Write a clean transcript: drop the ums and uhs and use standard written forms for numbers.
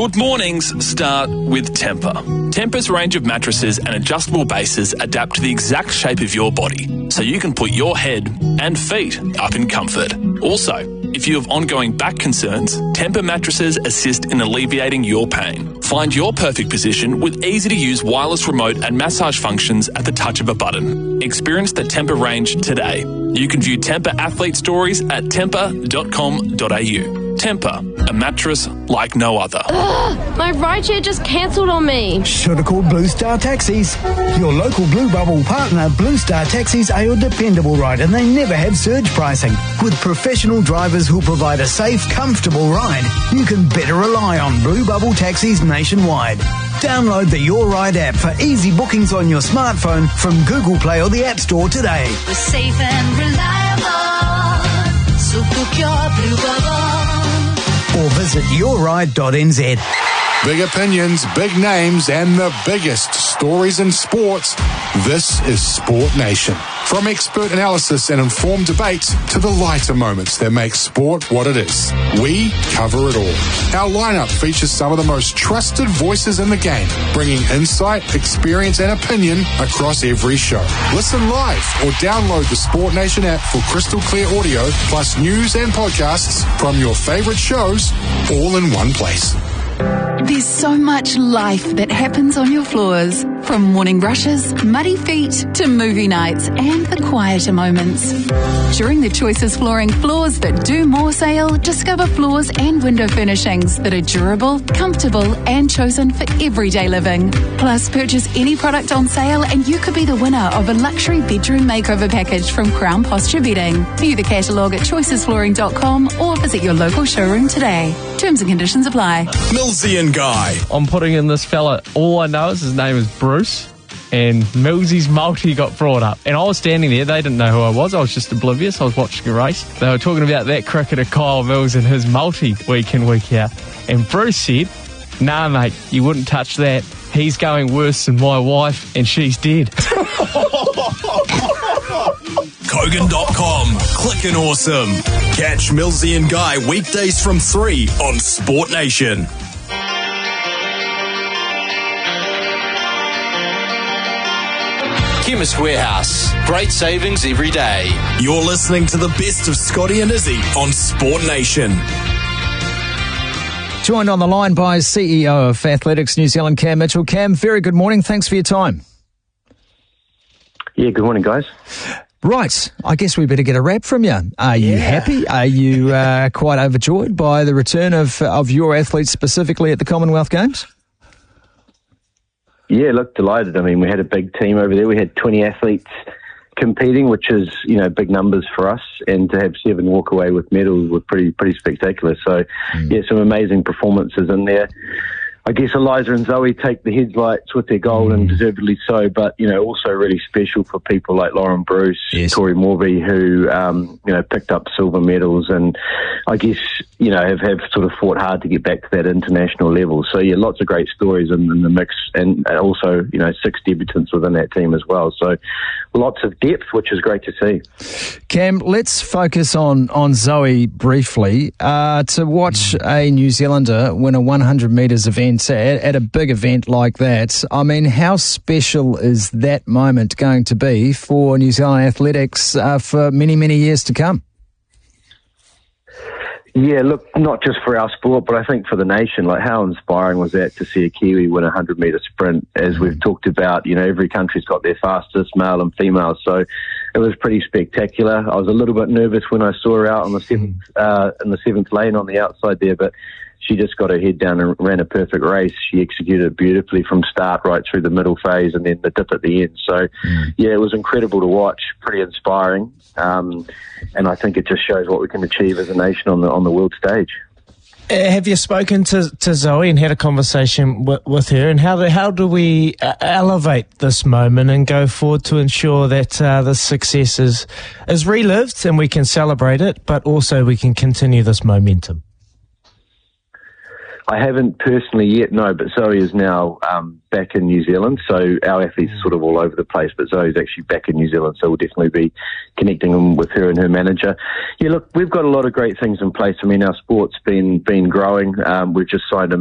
Good mornings start with Tempur. Tempur's range of mattresses and adjustable bases adapt to the exact shape of your body, so you can put your head and feet up in comfort. Also, if you have ongoing back concerns, Tempur mattresses assist in alleviating your pain. Find your perfect position with easy-to-use wireless remote and massage functions at the touch of a button. Experience the Tempur range today. You can view Tempur athlete stories at tempur.com.au. Tempur, a mattress like no other. Ugh, my rideshare just cancelled on me. Should have called Blue Star Taxis. Your local Blue Bubble partner, Blue Star Taxis, are your dependable ride, and they never have surge pricing. With professional drivers who'll provide a safe, comfortable ride, you can better rely on Blue Bubble taxis nationwide. Download the Your Ride app for easy bookings on your smartphone from Google Play or the App Store today. We're safe and reliable, so book your Blue Bubble. Or visit yourride.nz. Big opinions, big names, and the biggest stories in sports. This is Sport Nation. From expert analysis and informed debates to the lighter moments that make sport what it is, we cover it all. Our lineup features some of the most trusted voices in the game, bringing insight, experience, and opinion across every show. Listen live or download the Sport Nation app for crystal clear audio, plus news and podcasts from your favorite shows, all in one place. There's so much life that happens on your floors. From morning rushes, muddy feet, to movie nights and the quieter moments. During the Choices Flooring Floors That Do More sale, discover floors and window furnishings that are durable, comfortable and chosen for everyday living. Plus, purchase any product on sale and you could be the winner of a luxury bedroom makeover package from Crown Posture Bedding. View the catalogue at choicesflooring.com or visit your local showroom today. Terms and conditions apply. Millsy and Guy. I'm putting in this fella. All I know is his name is Bruce, and Millsy's multi got brought up. And I was standing there. They didn't know who I was. I was just oblivious. I was watching a race. They were talking about that cricketer Kyle Mills and his multi week in, week out. And Bruce said, "Nah, mate, you wouldn't touch that. He's going worse than my wife, and she's dead." Kogan.com. Clickin' awesome. Catch Millsy and Guy weekdays from 3 on Sport Nation. Chemist Warehouse. Great savings every day. You're listening to the best of Scotty and Izzy on Sport Nation. Joined on the line by CEO of Athletics New Zealand, Cam Mitchell. Cam, very good morning. Thanks for your time. Yeah, good morning, guys. Right, I guess we better get a wrap from you. Are you happy? Are you quite overjoyed by the return of your athletes specifically at the Commonwealth Games? Yeah, look, delighted. I mean, we had a big team over there. We had 20 athletes competing, which is, big numbers for us. And to have 7 walk away with medals was pretty spectacular. So, some amazing performances in there. I guess Eliza and Zoe take the headlights with their gold, and deservedly so, but, also really special for people like Lauren Bruce, Tori Morby, who, picked up silver medals and I guess, have sort of fought hard to get back to that international level. So, lots of great stories in the mix, and also, 6 debutants within that team as well. So lots of depth, which is great to see. Cam, let's focus on Zoe briefly. To watch a New Zealander win a 100 metres event at a big event like that, I mean, how special is that moment going to be for New Zealand athletics for many, many years to come? Yeah, look, not just for our sport, but I think for the nation. Like, how inspiring was that to see a Kiwi win a 100-metre sprint? As we've talked about, every country's got their fastest, male and female, so it was pretty spectacular. I was a little bit nervous when I saw her out on the seventh lane on the outside there, but she just got her head down and ran a perfect race. She executed it beautifully from start right through the middle phase and then the dip at the end. So, it was incredible to watch, pretty inspiring. And I think it just shows what we can achieve as a nation on the world stage. Have you spoken to Zoe and had a conversation with her? And how do we elevate this moment and go forward to ensure that the success is relived and we can celebrate it, but also we can continue this momentum? I haven't personally yet, no, but Zoe is now back in New Zealand, so our athletes are sort of all over the place, but Zoe's actually back in New Zealand, so we'll definitely be connecting them with her and her manager. Yeah, look, we've got a lot of great things in place. I mean, our sport's been growing. We've just signed a